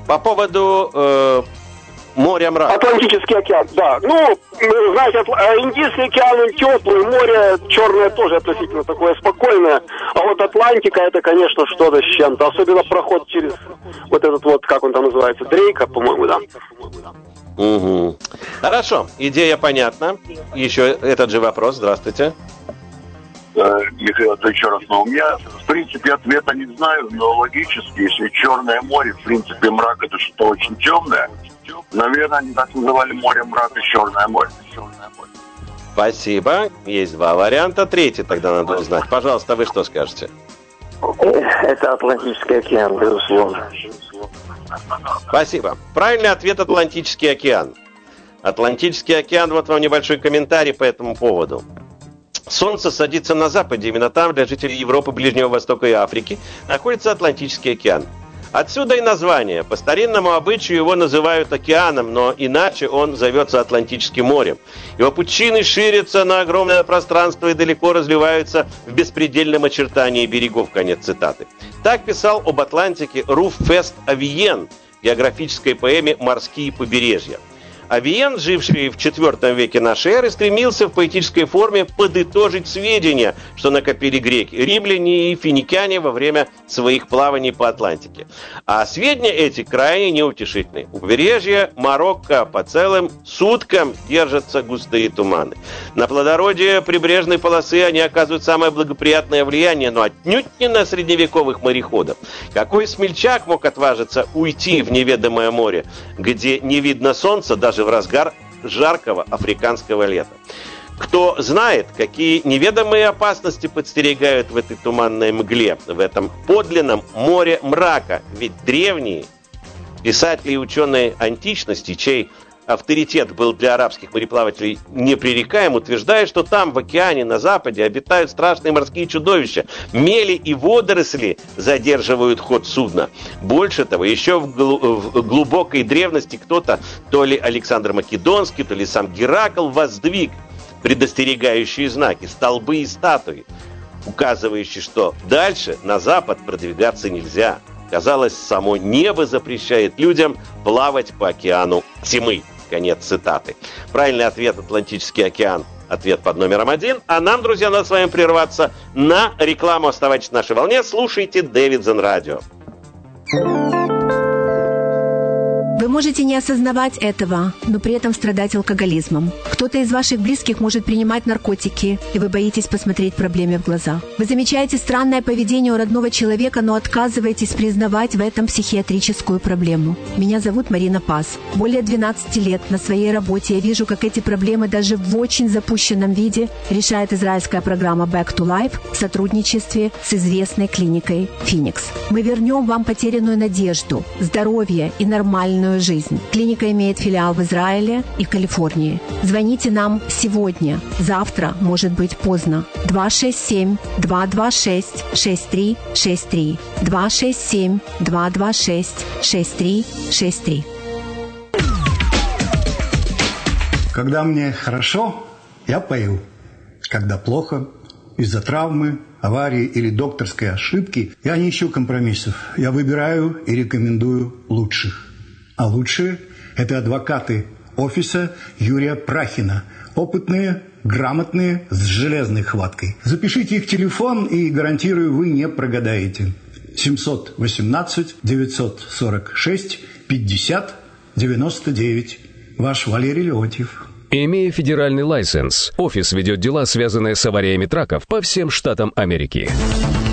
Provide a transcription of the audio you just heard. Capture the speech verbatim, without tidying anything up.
По поводу э, моря мрака. Атлантический океан, да. Ну, знаете, Индийский океан, он теплый, море Черное тоже относительно такое спокойное. А вот Атлантика, это, конечно, что-то с чем-то. Особенно проход через вот этот вот, как он там называется, Дрейка, по-моему, да. Угу. Хорошо, идея понятна. Еще этот же вопрос, здравствуйте. Михаил, это еще раз, но у меня, в принципе, ответа не знаю, но логически, если Черное море, в принципе, мрак это что-то очень темное, наверное, они так называли море мрак и Черное море. Спасибо. Есть два варианта. Третий тогда надо узнать. Пожалуйста, вы что скажете? Это Атлантический океан, безусловно. Спасибо. Правильный ответ — Атлантический океан. Атлантический океан, вот вам небольшой комментарий по этому поводу. Солнце садится на западе, именно там для жителей Европы, Ближнего Востока и Африки находится Атлантический океан. Отсюда и название. По старинному обычаю его называют океаном, но иначе он зовется Атлантическим морем. Его пучины ширятся на огромное пространство и далеко разливаются в беспредельном очертании берегов. Конец цитаты. Так писал об Атлантике Руф Фест Авиен в географической поэме «Морские побережья». Авиен, живший в четвёртом веке нашей эры, стремился в поэтической форме подытожить сведения, что накопили греки, римляне и финикяне во время своих плаваний по Атлантике. А сведения эти крайне неутешительны. У побережья Марокко по целым суткам держатся густые туманы. На плодородие прибрежной полосы они оказывают самое благоприятное влияние, но отнюдь не на средневековых мореходов. Какой смельчак мог отважиться уйти в неведомое море, где не видно солнца даже в разгар жаркого африканского лета? Кто знает, какие неведомые опасности подстерегают в этой туманной мгле, в этом подлинном море мрака? Ведь древние писатели и ученые античности, чей авторитет был для арабских мореплавателей непререкаем, утверждают, что там, в океане, на западе, обитают страшные морские чудовища. Мели и водоросли задерживают ход судна. Больше того, еще в, глу- в глубокой древности кто-то, то ли Александр Македонский, то ли сам Геракл, воздвиг предостерегающие знаки, столбы и статуи, указывающие, что дальше на запад продвигаться нельзя. Казалось, само небо запрещает людям плавать по океану тьмы. Конец цитаты. Правильный ответ — Атлантический океан. Ответ под номером один. А нам, друзья, надо с вами прерваться на рекламу. Оставайтесь на нашей волне. Слушайте Дэвидсон Радио. Вы можете не осознавать этого, но при этом страдать алкоголизмом. Кто-то из ваших близких может принимать наркотики, и вы боитесь посмотреть проблеме в глаза. Вы замечаете странное поведение у родного человека, но отказываетесь признавать в этом психиатрическую проблему. Меня зовут Марина Пас. Более двенадцати лет на своей работе я вижу, как эти проблемы даже в очень запущенном виде решает израильская программа Back to Life в сотрудничестве с известной клиникой Phoenix. Мы вернем вам потерянную надежду, здоровье и нормальную жизнь. Клиника имеет филиал в Израиле и Калифорнии. Звоните нам сегодня. Завтра может быть поздно. два шесть семь два два шесть шесть три шесть три. два шесть семь два два шесть шесть три шесть три. Когда мне хорошо, я пою. Когда плохо, из-за травмы, аварии или докторской ошибки, я не ищу компромиссов. Я выбираю и рекомендую лучших. А лучшие – это адвокаты офиса Юрия Прахина. Опытные, грамотные, с железной хваткой. Запишите их телефон, и, гарантирую, вы не прогадаете. семьсот восемнадцать девятьсот сорок шесть пятьдесят девяносто девять. Ваш Валерий Леонтьев. Имея федеральный лайсенс, офис ведет дела, связанные с авариями траков по всем штатам Америки.